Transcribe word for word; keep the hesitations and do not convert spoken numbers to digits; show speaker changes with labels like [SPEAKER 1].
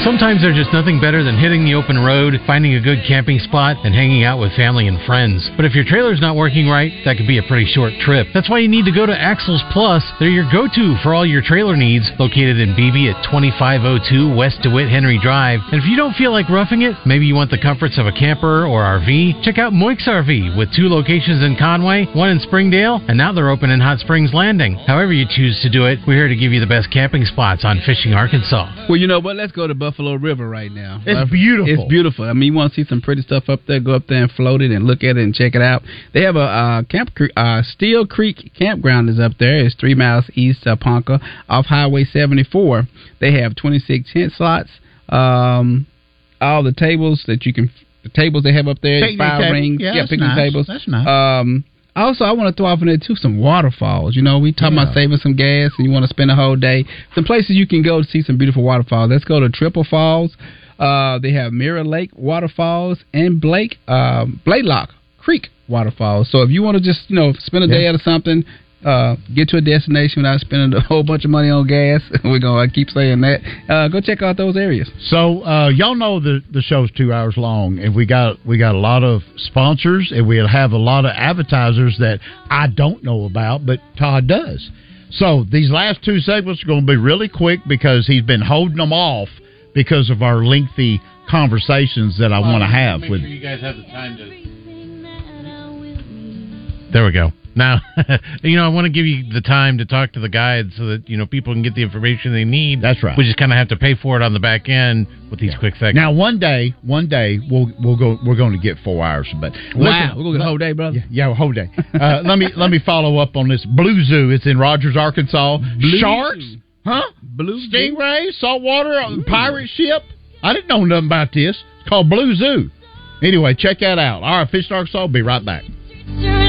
[SPEAKER 1] Sometimes there's just nothing better than hitting the open road, finding a good camping spot, and hanging out with family and friends. But if your trailer's not working right, that could be a pretty short trip. That's why you need to go to Axles Plus. They're your go-to for all your trailer needs, located in Beebe at twenty-five oh two West DeWitt Henry Drive. And if you don't feel like roughing it, maybe you want the comforts of a camper or R V, check out Moix R V with two locations in Conway, one in Springdale, and now they're open in Hot Springs Landing. However you choose to do it, we're here to give you the best camping spots on Fishing, Arkansas.
[SPEAKER 2] Well, you know what? Let's go to Buffalo River right now.
[SPEAKER 3] It's
[SPEAKER 2] uh,
[SPEAKER 3] beautiful.
[SPEAKER 2] It's beautiful. I mean, you want to see some pretty stuff up there, go up there and float it and look at it and check it out. They have a uh, camp, uh, Steel Creek Campground is up there. It's three miles east of Ponca off Highway seventy-four. They have twenty-six tent slots. Um, all the tables that you can, the tables they have up there,
[SPEAKER 3] picnic
[SPEAKER 2] fire
[SPEAKER 3] table.
[SPEAKER 2] rings,
[SPEAKER 3] yeah,
[SPEAKER 2] yeah
[SPEAKER 3] that's
[SPEAKER 2] picnic
[SPEAKER 3] nice.
[SPEAKER 2] tables.
[SPEAKER 3] That's nice.
[SPEAKER 2] Um, Also, I want to throw off in there, too, some waterfalls. You know, we talking
[SPEAKER 3] Yeah.
[SPEAKER 2] about saving some gas and you want to spend a whole day. Some places you can go to see some beautiful waterfalls. Let's go to Triple Falls. Uh, they have Mirror Lake Waterfalls and Blake um, Blaylock Creek Waterfalls. So if you want to just, you know, spend a day
[SPEAKER 3] Yeah.
[SPEAKER 2] out of something, uh, get to a destination without spending a whole bunch of money on gas, we're going to keep saying that, uh, go check out those areas.
[SPEAKER 3] So uh, y'all know the the show's two hours long, and we got we got a lot of sponsors, and we'll have a lot of advertisers that I don't know about, but Todd does. So these last two segments are going to be really quick because he's been holding them off because of our lengthy conversations that I want to have
[SPEAKER 1] Make
[SPEAKER 3] with.
[SPEAKER 1] sure you guys have the time to. There we go. Now, you know, I want to give you the time to talk to the guide so that, you know, people can get the information they need.
[SPEAKER 3] That's right.
[SPEAKER 1] We just kind of have to pay for it on the back end with these yeah. quick segments.
[SPEAKER 3] Now, one day, one day we'll we'll go. We're going to get four hours, but
[SPEAKER 2] wow, we're going to get a whole day, brother.
[SPEAKER 3] Yeah, yeah, a whole day. Uh, let me let me follow up on this Blue Zoo. It's in Rogers, Arkansas.
[SPEAKER 2] Blue
[SPEAKER 3] Sharks,
[SPEAKER 2] Zoo.
[SPEAKER 3] huh?
[SPEAKER 2] Blue
[SPEAKER 3] Stingrays, saltwater, pirate ship. I didn't know nothing about this. It's called Blue Zoo. Anyway, check that out. All right, Fish Arkansas. Be right back.